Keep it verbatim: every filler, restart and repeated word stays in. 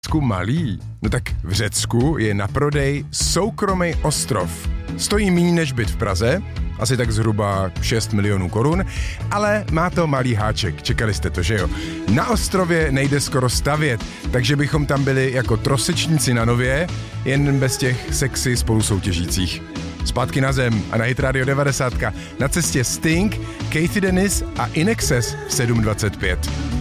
Řecku malý? No tak v Řecku je na prodej soukromý ostrov. Stojí méně než byt v Praze, asi tak zhruba šest milionů korun, ale má to malý háček, čekali jste to, že jo? Na ostrově nejde skoro stavět, takže bychom tam byli jako trosečníci na Nově, jen bez těch sexy spolusoutěžících. Zpátky na zem a na Hit Radio devadesát na cestě Sting, Kathy Dennis a In Excess v sedm dvacet pět.